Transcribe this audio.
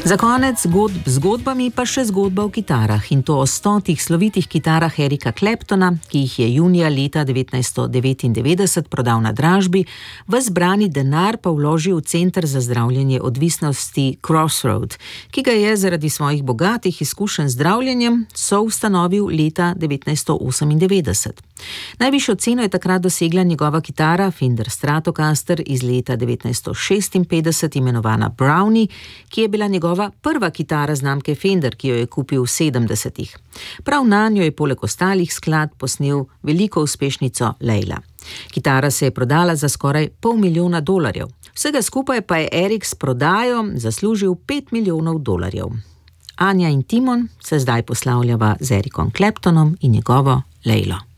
Za konec zgodbami pa še zgodba o kitarah, in to o 100 slovitih kitarah Erika Claptona, ki jih je junija leta 1999 prodal na dražbi, ves zbrani denar pa vložil v Center za zdravljenje odvisnosti Crossroad, ki ga je zaradi svojih bogatih izkušenj z zdravljenjem soustanovil leta 1998. Najvišjo ceno je takrat dosegla njegova kitara Fender Stratocaster iz leta 1956, imenovana Brownie, ki je bila njegova prva kitara znamke Fender, ki jo je kupil v 70-ih. Prav nanjo je poleg ostalih skladb posnel veliko uspešnico Leila. Kitara se je prodala za skoraj $500,000. Vsega skupaj pa je Erik s prodajo zaslužil $5 milijonov. Anja in Timon se zdaj poslavljava z Erikom Claptonom in njegovo Leilo.